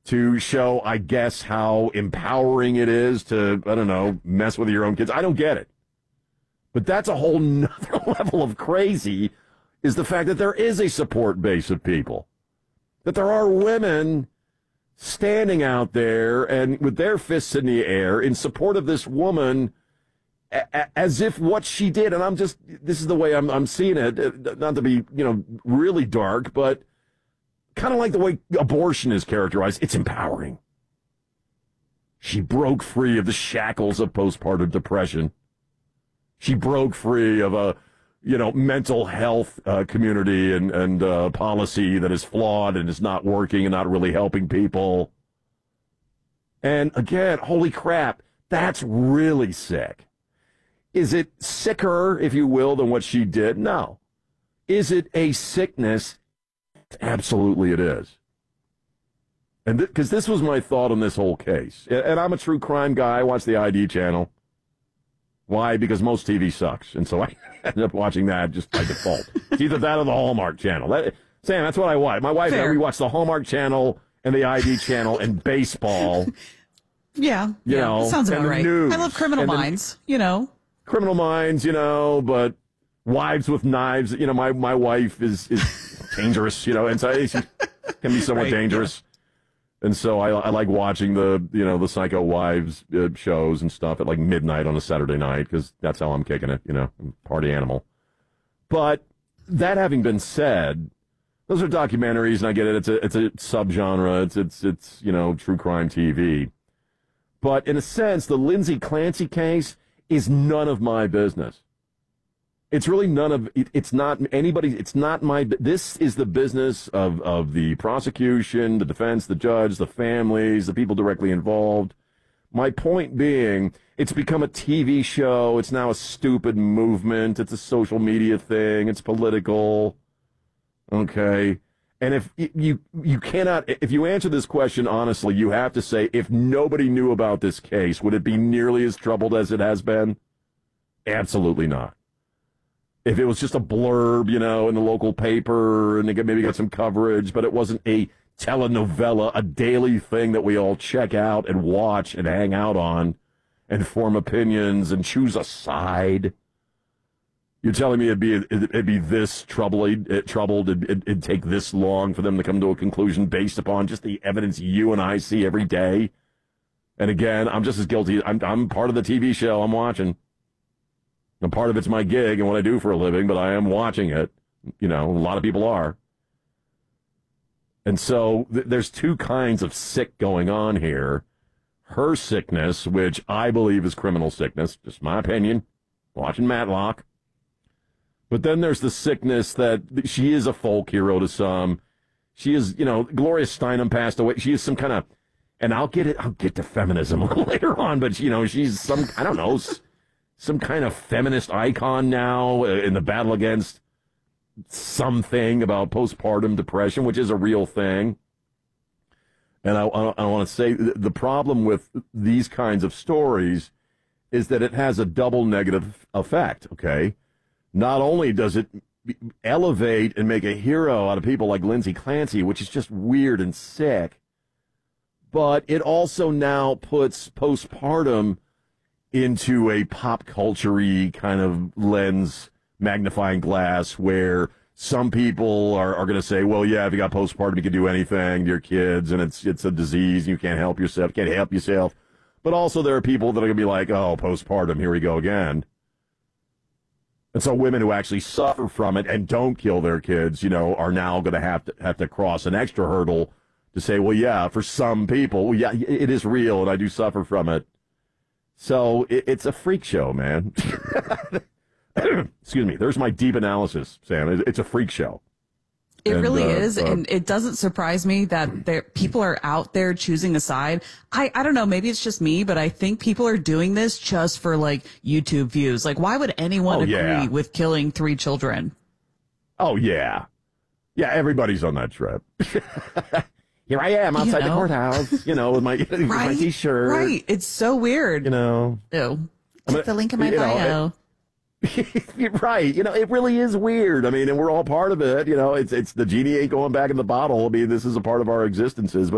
to show, I guess, how empowering it is to, I don't know, mess with your own kids. I don't get it. But that's a whole nother level of crazy, is the fact that there is a support base of people. That there are women standing out there and with their fists in the air in support of this woman, as if what she did, and this is the way I'm seeing it, not to be, really dark, but kind of like the way abortion is characterized. It's empowering. She broke free of the shackles of postpartum depression. She broke free of a, mental health community and policy that is flawed and is not working and not really helping people. And again, holy crap, that's really sick. Is it sicker, if you will, than what she did? No. Is it a sickness? Absolutely it is. And because this was my thought on this whole case. And I'm a true crime guy. I watch the ID channel. Why? Because most TV sucks. And so I ended up watching that just by default. It's either that or the Hallmark channel. Sam, that's what I watch. My wife and I, we watch the Hallmark channel and the ID channel and baseball. Yeah. Sounds about right. News. I love Criminal Minds, Criminal Minds, but Wives with Knives. My wife is dangerous, and so she can be somewhat dangerous. And so I like watching the Psycho Wives shows and stuff at like midnight on a Saturday night, because that's how I'm kicking it, I'm a party animal. But that having been said, those are documentaries, and I get it. It's a subgenre. It's true crime TV. But in a sense, the Lindsay Clancy case is none of my business. It's really none of it. It's not anybody's. It's not my. This is the business of the prosecution, the defense, the judge, the families, the people directly involved. My point being, it's become a TV show. It's now a stupid movement. It's a social media thing. It's political. Okay. And if you cannot, if you answer this question honestly, you have to say, if nobody knew about this case, would it be nearly as troubled as it has been? Absolutely not. If it was just a blurb, in the local paper, and they maybe got some coverage, but it wasn't a telenovela, a daily thing that we all check out and watch and hang out on and form opinions and choose a side. You're telling me it'd be this troubled, it'd take this long for them to come to a conclusion based upon just the evidence you and I see every day? And again, I'm just as guilty. I'm part of the TV show I'm watching. And part of it's my gig and what I do for a living, but I am watching it. A lot of people are. And so there's two kinds of sick going on here. Her sickness, which I believe is criminal sickness, just my opinion, watching Matlock. But then there's the sickness that she is a folk hero to some. She is, Gloria Steinem passed away. She is some kind of, and I'll get to feminism a little later on, but, she's some, I don't know, some kind of feminist icon now in the battle against something about postpartum depression, which is a real thing. And I want to say the problem with these kinds of stories is that it has a double negative effect, okay? Not only does it elevate and make a hero out of people like Lindsay Clancy, which is just weird and sick, but it also now puts postpartum into a pop culture-y kind of lens, magnifying glass, where some people are going to say, well, yeah, if you got postpartum, you can do anything to your kids, and it's a disease, and you can't help yourself. But also there are people that are going to be like, oh, postpartum, here we go again. And so women who actually suffer from it and don't kill their kids, are now going to have to cross an extra hurdle to say, well, yeah, for some people, well, yeah, it is real, and I do suffer from it. So it's a freak show, man. Excuse me. There's my deep analysis, Sam. It's a freak show. It really is, and it doesn't surprise me that people are out there choosing a side. I don't know, maybe it's just me, but I think people are doing this just for, like, YouTube views. Like, why would anyone agree with killing 3 children? Oh, yeah. Yeah, everybody's on that trip. Here I am outside the courthouse, with my my T-shirt. Right. It's so weird. Ew. Click the link in my bio. You're right. It really is weird. I mean, and we're all part of it. It's the genie ain't going back in the bottle. I mean, this is a part of our existences.